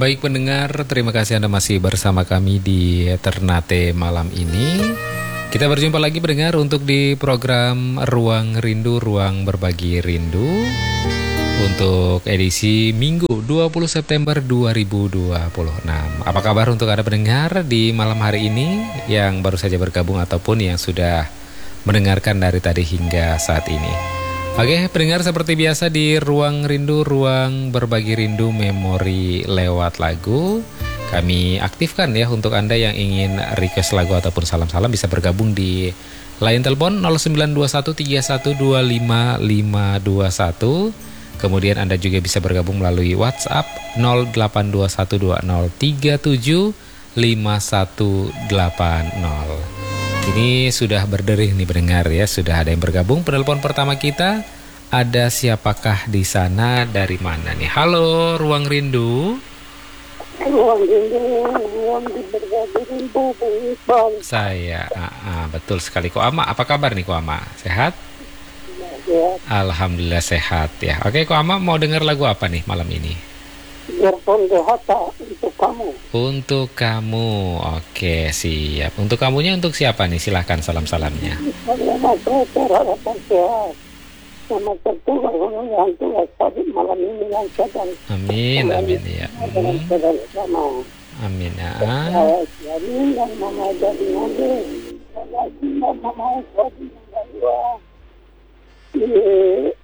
Baik pendengar, terima kasih Anda masih bersama kami di Ternate malam ini. Kita berjumpa lagi pendengar untuk di program Ruang Rindu, Ruang Berbagi Rindu untuk edisi Minggu 20 September 2026. Apa kabar untuk Anda pendengar di malam hari ini yang baru saja bergabung ataupun yang sudah mendengarkan dari tadi hingga saat ini? Oke, pendengar, seperti biasa di Ruang Rindu, Ruang Berbagi Rindu Memori lewat lagu. Kami aktifkan ya untuk Anda yang ingin request lagu ataupun salam-salam bisa bergabung di line telepon 092131255521. Kemudian Anda juga bisa bergabung melalui WhatsApp 082120375180. Ini sudah berderih nih pendengar ya, sudah ada yang bergabung. Penelpon pertama kita, ada siapakah di sana, dari mana nih? Halo, Ruang Rindu. Ruang Rindu, ruang berbagi rindu, Bang. Saya, betul sekali. Ko Ama, apa kabar nih Ko Ama? Sehat? Ya, Alhamdulillah sehat ya. Oke, Ko Ama mau dengar lagu apa nih malam ini? Gerson Dehata untuk kamu. Untuk kamu, oke siap. Untuk kamunya untuk siapa nih? Silahkan salam-salamnya. Saya masuk harapan sehat. Sama tertugas yang tugas tadi malam ini yang sedang. Amin, amin ya. Dalam sedang sama. Amin ya. Saya jadi dan mama jadi nanti. Saya dan mama jadi nanti.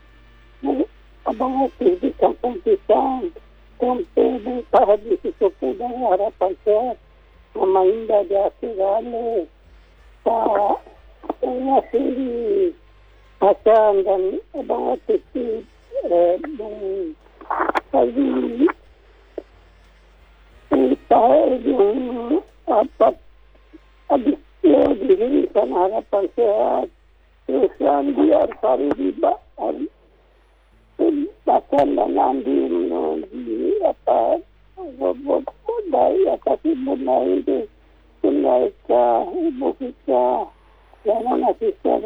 Abang hati di kampung pisang. Sampai mentah di suku dan harapan sehat. Mama indah di akhirane. Pak Nasiri Hasan dan Abang Atifi Bung Haji Pak yang habis dirikan harapan sehat. Terus Andi Arsari di bahkan dan Andi di dari atas ibu naik itu naik ibu kita yang mana kita